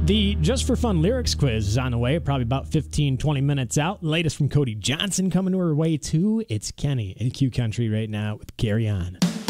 The Just for Fun lyrics quiz is on the way, probably about 15, 20 minutes out. Latest from Cody Johnson coming to our way, too. It's Kenny in Q Country right now with Carry On.